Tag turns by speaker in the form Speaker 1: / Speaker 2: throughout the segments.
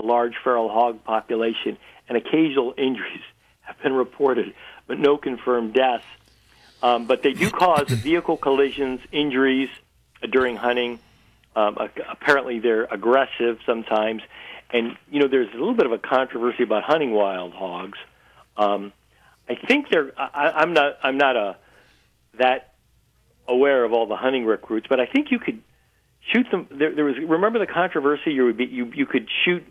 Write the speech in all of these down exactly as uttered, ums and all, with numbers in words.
Speaker 1: large feral hog population, and occasional injuries have been reported, but no confirmed deaths. Um, but they do cause vehicle collisions, injuries uh, during hunting. Um, uh, apparently, they're aggressive sometimes. And, you know, there's a little bit of a controversy about hunting wild hogs. Um, I think they're, I, I'm not, I'm not a, that aware of all the hunting recruits, but I think you could shoot them. There, there was, remember the controversy? You would be, you, you could shoot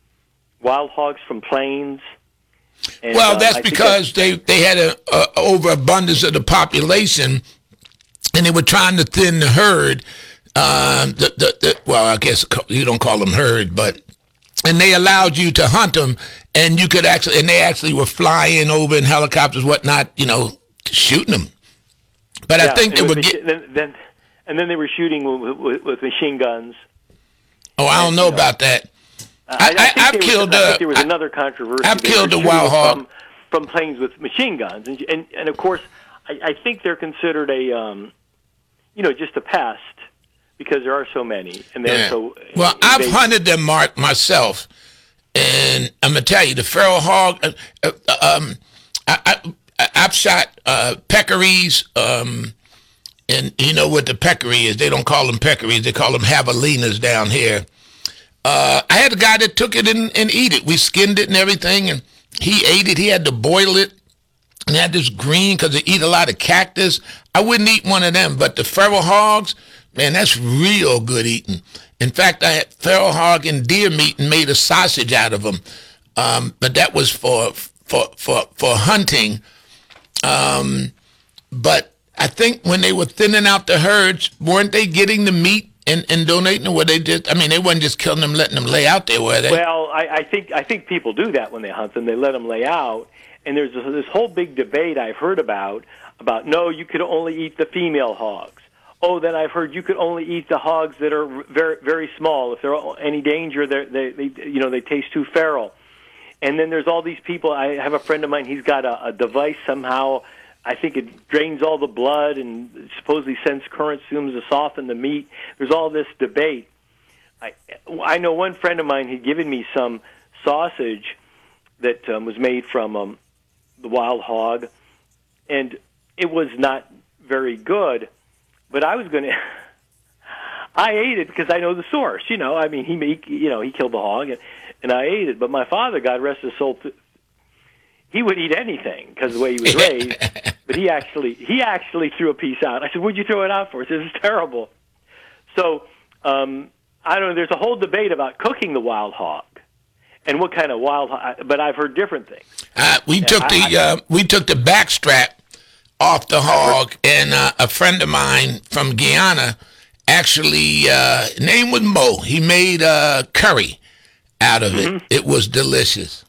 Speaker 1: wild hogs from planes. And,
Speaker 2: well, that's
Speaker 1: uh,
Speaker 2: because that's, they, they had an overabundance of the population, and they were trying to thin the herd. Um, the, the, the, well, I guess you don't call them herd, but and they allowed you to hunt them, and you could actually, and they actually were flying over in helicopters, whatnot, you know, shooting them. But yeah, I think they were
Speaker 1: get, then, then, and then they were shooting with, with, with machine guns.
Speaker 2: Oh, I don't and, know you know, about that. I, I, I I've killed.
Speaker 1: Was,
Speaker 2: uh,
Speaker 1: I think there was
Speaker 2: I,
Speaker 1: another controversy.
Speaker 2: I've killed a wild hog
Speaker 1: from, from planes with machine guns, and and, and of course, I, I think they're considered a, um, you know, just a pest because there are so many, and they're yeah. so.
Speaker 2: Well,
Speaker 1: they,
Speaker 2: I've hunted them, Mark, myself, and I'm gonna tell you, the feral hog. Uh, uh, um, I, I I've shot uh, peccaries. Um, and you know what the peccary is? They don't call them peccaries; they call them javelinas down here. Uh, I had a guy that took it and, and eat it. We skinned it and everything, and he ate it. He had to boil it, and had this green because they eat a lot of cactus. I wouldn't eat one of them, but the feral hogs, man, that's real good eating. In fact, I had feral hog and deer meat and made a sausage out of them, um, but that was for for for for hunting. Um, but I think when they were thinning out the herds, weren't they getting the meat and, and donating, or were they just? I mean, they wasn't just killing them, letting them lay out there, were they?
Speaker 1: Well, I, I think I think people do that when they hunt them. They let them lay out, and there's this, this whole big debate I've heard about about no, you could only eat the female hogs. Oh, then I've heard you could only eat the hogs that are very very small. If they're any danger, they they they you know they taste too feral. And then there's all these people. I have a friend of mine. He's got a, a device somehow. I think it drains all the blood and supposedly sends currents to them to soften the meat. There's all this debate. I, I know one friend of mine had given me some sausage that um, was made from um, the wild hog, and it was not very good. But I was going to, I ate it because I know the source. You know, I mean, he, he you know, he killed the hog, and, and I ate it. But my father, God rest his soul, he would eat anything because of the way he was raised. But he actually he actually threw a piece out. I said, "What'd you throw it out for?" He said, "This is terrible." So um, I don't know. There's a whole debate about cooking the wild hog and what kind of wild hog. But I've heard different things.
Speaker 2: Uh, we took I, the I, uh, we took the back strap off the hog, and uh, a friend of mine from Guyana actually uh, name was Mo. He made uh, curry out of mm-hmm. it. It was delicious.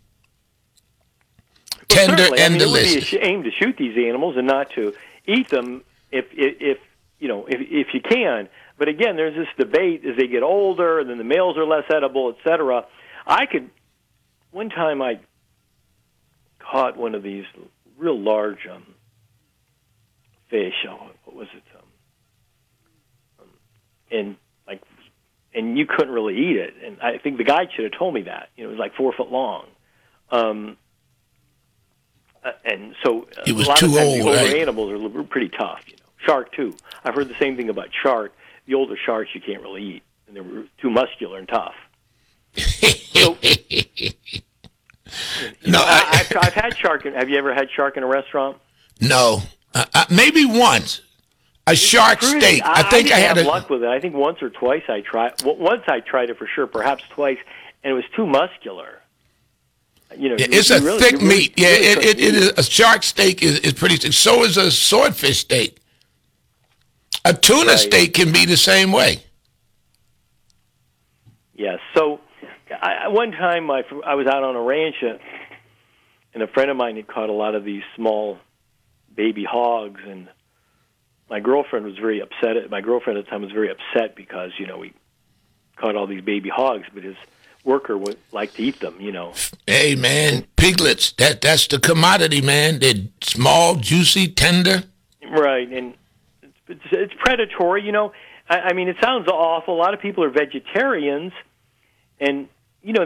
Speaker 1: Well,
Speaker 2: Tender
Speaker 1: certainly.
Speaker 2: and
Speaker 1: I mean,
Speaker 2: delicious.
Speaker 1: It would be a shame to shoot these animals and not to eat them if, if, if you know, if, if you can. But again, there's this debate as they get older, and then the males are less edible, et cetera. I could. One time, I caught one of these real large um, fish. Oh, what was it? Um, um, and like, and you couldn't really eat it. And I think the guide should have told me that. You know, it was like four foot long. Um, Uh, and so uh,
Speaker 2: it was
Speaker 1: a lot
Speaker 2: too
Speaker 1: of times
Speaker 2: old,
Speaker 1: the older
Speaker 2: right?
Speaker 1: animals are pretty tough. You know, shark too. I've heard the same thing about shark. The older sharks you can't really eat, and they're too muscular and tough. So,
Speaker 2: no,
Speaker 1: I,
Speaker 2: I,
Speaker 1: I've, I've had shark. In, have you ever had shark in a restaurant?
Speaker 2: No, uh, uh, maybe once. A it's shark pretty, steak. I, I think I, I had
Speaker 1: have
Speaker 2: a,
Speaker 1: luck with it. I think once or twice I tried. Well, once I tried it for sure, perhaps twice, and it was too muscular. You know,
Speaker 2: yeah, it's a
Speaker 1: really,
Speaker 2: thick
Speaker 1: really,
Speaker 2: meat. Yeah,
Speaker 1: really
Speaker 2: it, it, it is. A shark steak is, is pretty thick. So is a swordfish steak. A tuna
Speaker 1: right.
Speaker 2: steak can be the same way.
Speaker 1: Yes. So, I, one time I, I was out on a ranch, uh, and a friend of mine had caught a lot of these small baby hogs, and my girlfriend was very upset. My girlfriend at the time was very upset because, you know, we caught all these baby hogs, but his worker would like to eat them, you know.
Speaker 2: Hey, man, piglets, that that's the commodity, man. They're small, juicy, tender.
Speaker 1: Right, and it's, it's predatory, you know. I, I mean, it sounds awful. A lot of people are vegetarians, and